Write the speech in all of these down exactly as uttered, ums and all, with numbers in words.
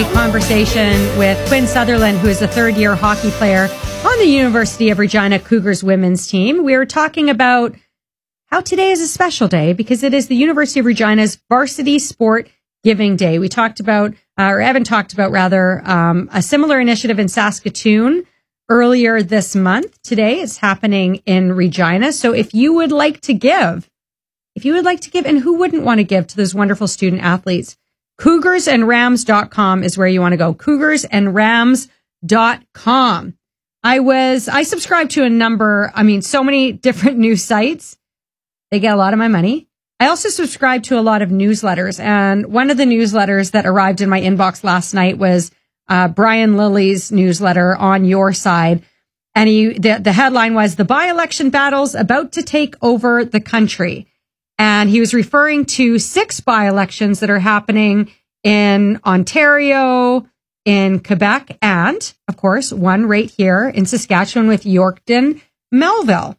great conversation with Quinn Sutherland, who is a third-year hockey player on the University of Regina Cougars women's team. We were talking about how today is a special day because it is the University of Regina's Varsity Sport Giving Day. We talked about, uh, or Evan talked about rather, um, a similar initiative in Saskatoon earlier this month. Today it's happening in Regina. So if you would like to give, if you would like to give, and who wouldn't want to give to those wonderful student athletes, cougars and rams dot com is where you want to go. cougars and rams dot com. I was, I subscribe to a number, I mean, so many different news sites. They get a lot of my money. I also subscribe to a lot of newsletters. And one of the newsletters that arrived in my inbox last night was uh, Brian Lilly's newsletter On Your Side. And he, the, the headline was The By-Election Battles About to Take Over the Country. And he was referring to six by-elections that are happening in Ontario, in Quebec, and, of course, one right here in Saskatchewan with Yorkton Melville.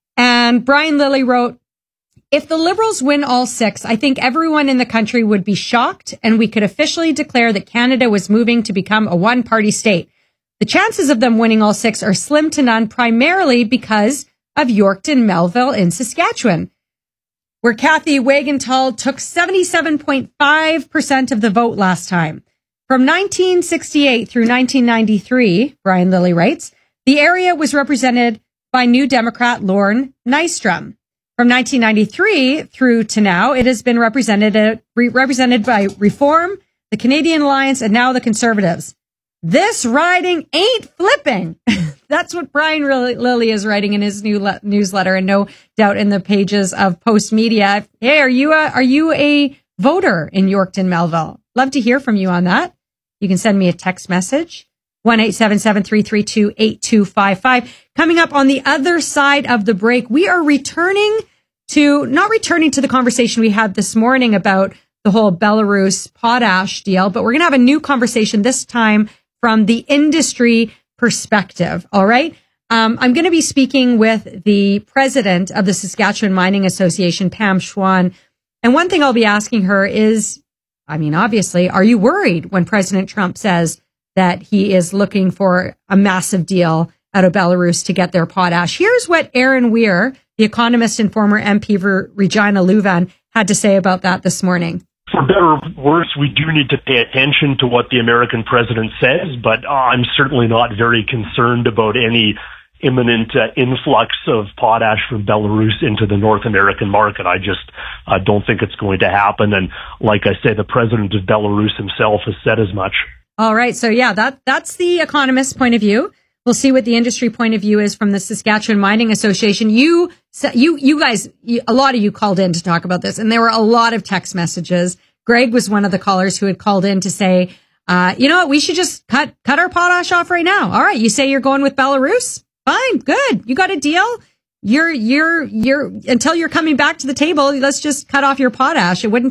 And Brian Lilly wrote, if the Liberals win all six, I think everyone in the country would be shocked and we could officially declare that Canada was moving to become a one-party state. The chances of them winning all six are slim to none, primarily because of Yorkton Melville in Saskatchewan, where Kathy Wagenthal took seventy-seven point five percent of the vote last time. From nineteen sixty-eight through nineteen ninety-three, Brian Lilly writes, the area was represented by New Democrat Lorne Nystrom. From nineteen ninety-three through to now, it has been represented, uh, re- represented by Reform, the Canadian Alliance, and now the Conservatives. This riding ain't flipping. That's what Brian Lilly is writing in his new le- newsletter, and no doubt in the pages of Post Media. Hey, are you a, are you a voter in Yorkton Melville? Love to hear from you on that. You can send me a text message, one eight seven seven, three three two, eight two five five. Coming up on the other side of the break, we are returning to, not returning to the conversation we had this morning about the whole Belarus potash deal, but we're going to have a new conversation this time from the industry perspective. All right. Um, I'm going to be speaking with the president of the Saskatchewan Mining Association, Pam Schwan. And one thing I'll be asking her is, I mean, obviously, are you worried when President Trump says that he is looking for a massive deal out of Belarus to get their potash? Here's what Aaron Weir, the economist and former M P for Regina Leuven, had to say about that this morning. For better or worse, we do need to pay attention to what the American president says, but uh, I'm certainly not very concerned about any imminent uh, influx of potash from Belarus into the North American market. I just uh, don't think it's going to happen. And like I say, the president of Belarus himself has said as much. All right. So, yeah, that that's the economist's point of view. We'll see what the industry point of view is from the Saskatchewan Mining Association. You, you, you guys, you, a lot of you called in to talk about this, and there were a lot of text messages. Greg was one of the callers who had called in to say, uh, you know what, we should just cut, cut our potash off right now. All right. You say you're going with Belarus? Fine. Good. You got a deal. You're, you're, you're, until you're coming back to the table, let's just cut off your potash. It wouldn't